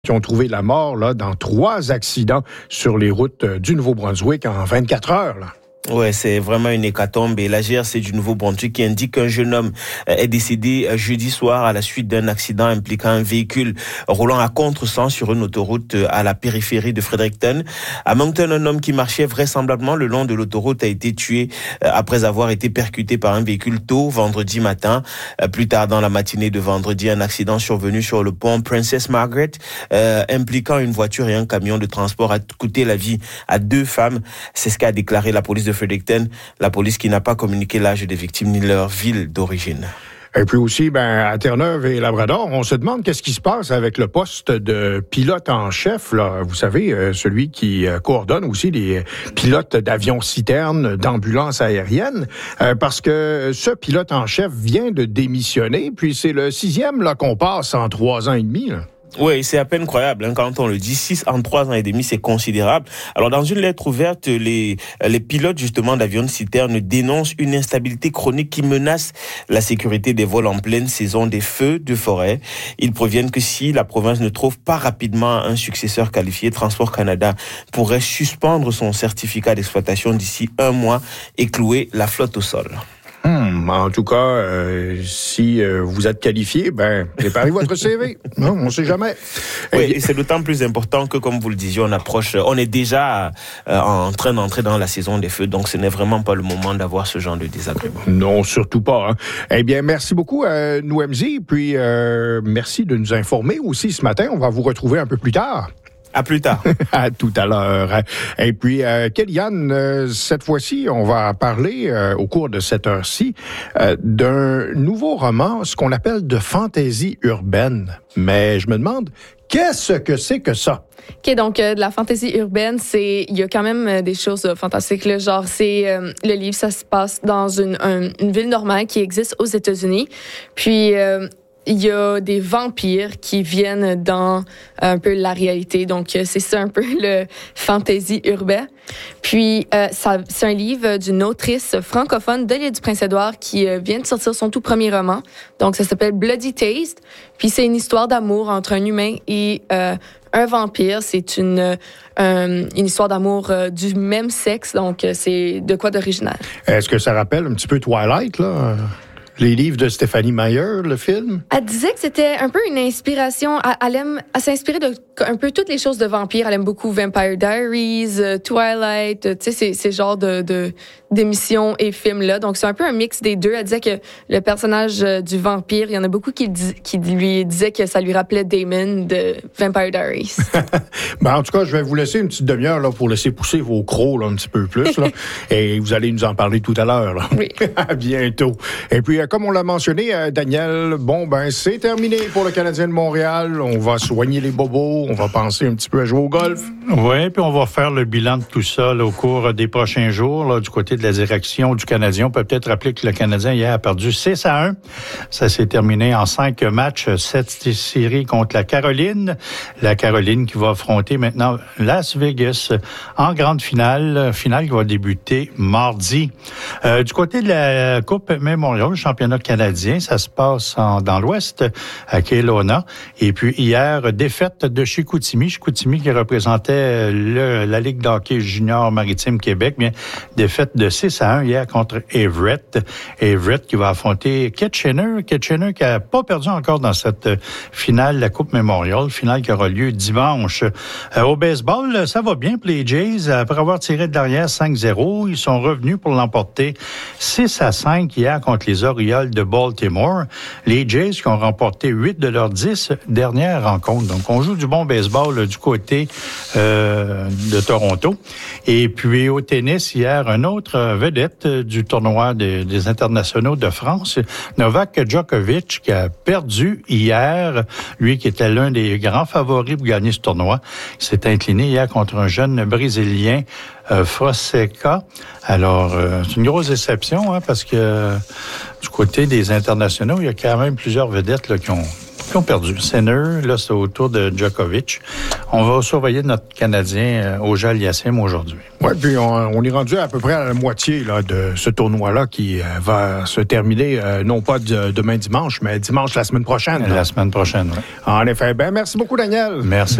qui ont trouvé la mort là, dans 3 accidents sur les routes du Nouveau-Brunswick en 24 heures. Là. Ouais, c'est vraiment une hécatombe. Et la GRC du Nouveau-Brunswick qui indique qu'un jeune homme est décédé jeudi soir à la suite d'un accident impliquant un véhicule roulant à contresens sur une autoroute à la périphérie de Fredericton. À Moncton, un homme qui marchait vraisemblablement le long de l'autoroute a été tué après avoir été percuté par un véhicule tôt vendredi matin. Plus tard dans la matinée de vendredi, un accident survenu sur le pont Princess Margaret impliquant une voiture et un camion de transport a coûté la vie à 2 femmes. C'est ce qu'a déclaré la police de Fredericton, la police qui n'a pas communiqué l'âge des victimes ni leur ville d'origine. Et puis aussi, à Terre-Neuve et Labrador, on se demande qu'est-ce qui se passe avec le poste de pilote en chef, là. Vous savez, celui qui coordonne aussi les pilotes d'avions-citernes, d'ambulances aériennes, parce que ce pilote en chef vient de démissionner, puis c'est le 6e là, qu'on passe en 3 ans et demi, là. Oui, c'est à peine croyable, quand on le dit. 6 en 3 ans et demi, c'est considérable. Alors, dans une lettre ouverte, les pilotes, justement, d'avions de citerne dénoncent une instabilité chronique qui menace la sécurité des vols en pleine saison des feux de forêt. Ils préviennent que si la province ne trouve pas rapidement un successeur qualifié, Transport Canada pourrait suspendre son certificat d'exploitation d'ici 1 mois et clouer la flotte au sol. En tout cas, si vous êtes qualifié, préparez votre CV. Non, on ne sait jamais. Oui, et c'est d'autant plus important que, comme vous le disiez, on est déjà en train d'entrer dans la saison des feux, donc ce n'est vraiment pas le moment d'avoir ce genre de désagrément. Non, surtout pas. Hein. Eh bien, merci beaucoup, Nouemzi, puis merci de nous informer aussi ce matin. On va vous retrouver un peu plus tard. À plus tard. À tout à l'heure. Et puis, Kellyanne, cette fois-ci, on va parler, au cours de cette heure-ci, d'un nouveau roman, ce qu'on appelle de fantaisie urbaine. Mais je me demande, qu'est-ce que c'est que ça? OK, donc de la fantaisie urbaine, il y a quand même des choses fantastiques. Là, genre, le livre, ça se passe dans une ville normale qui existe aux États-Unis. Puis... il y a des vampires qui viennent dans un peu la réalité. Donc, c'est ça un peu le fantasy urbain. Puis, c'est un livre d'une autrice francophone de l'île du Prince-Édouard qui vient de sortir son tout premier roman. Donc, ça s'appelle Bloody Taste. Puis, c'est une histoire d'amour entre un humain et un vampire. C'est une histoire d'amour du même sexe. Donc, c'est de quoi d'original. Est-ce que ça rappelle un petit peu Twilight, là? Les livres de Stéphanie Meyer, le film? Elle disait que c'était un peu une inspiration. Elle s'inspirait de un peu toutes les choses de vampires. Elle aime beaucoup Vampire Diaries, Twilight, tu sais, ces genres d'émissions et films-là. Donc, c'est un peu un mix des deux. Elle disait que le personnage du vampire, il y en a beaucoup qui lui disaient que ça lui rappelait Damon de Vampire Diaries. En tout cas, je vais vous laisser une petite demi-heure là, pour laisser pousser vos crocs là, un petit peu plus. Là, et vous allez nous en parler tout à l'heure. Là. Oui. À bientôt. Et puis, comme on l'a mentionné, Daniel, c'est terminé pour le Canadien de Montréal. On va soigner les bobos. On va penser un petit peu à jouer au golf. Oui, puis on va faire le bilan de tout ça là, au cours des prochains jours là, du côté de la direction du Canadien. On peut peut-être rappeler que le Canadien hier a perdu 6-1. Ça s'est terminé en 5 matchs, 7 séries contre la Caroline. La Caroline qui va affronter maintenant Las Vegas en grande finale qui va débuter mardi. Du côté de la Coupe Memorial, le championnat canadien, ça se passe dans l'Ouest, à Kelowna. Et puis hier, défaite de Chicoutimi qui représentait la Ligue d'hockey junior maritime Québec, bien défaite de 6-1 hier contre Everett. Everett qui va affronter Kitchener qui a pas perdu encore dans cette finale de la Coupe Memorial, finale qui aura lieu dimanche. Au baseball, ça va bien pour les Jays. Après avoir tiré de l'arrière 5-0, ils sont revenus pour l'emporter 6-5 hier contre les Orioles de Baltimore. Les Jays qui ont remporté 8 de leurs 10 dernières rencontres. Donc, on joue du bon baseball du côté de Toronto. Et puis, au tennis, hier, un autre vedette du tournoi des internationaux de France, Novak Djokovic, qui a perdu hier. Lui qui était l'un des grands favoris pour gagner ce tournoi. Il s'est incliné hier contre un jeune Brésilien, Fonseca. Alors, c'est une grosse déception, parce que du côté des internationaux, il y a quand même plusieurs vedettes là, qui ont Ils ont perdu. Sinner, là, c'est au tour de Djokovic. On va surveiller notre Canadien Auger Aliassime aujourd'hui. Oui, puis on est rendu à peu près à la moitié là, de ce tournoi-là qui va se terminer, non pas demain dimanche, mais dimanche la semaine prochaine. La semaine prochaine, oui. En effet. Ben, merci beaucoup, Daniel. Merci.